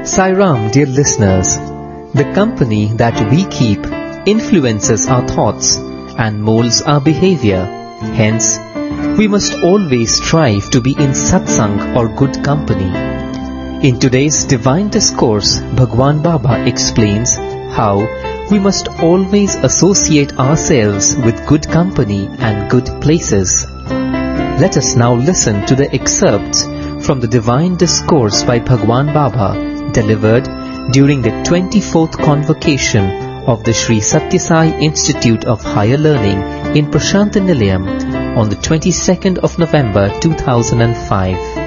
Sai Ram, dear listeners, the company that we keep influences our thoughts and molds our behavior. Hence, we must always strive to be in satsang or good company. In today's Divine Discourse, Bhagwan Baba explains how we must always associate ourselves with good company and good places. Let us now listen to the excerpts from the Divine Discourse by Bhagwan Baba delivered during the 24th convocation of the Sri Satya Sai Institute of Higher Learning in Prasanthi Nilayam on the 22nd of November 2005.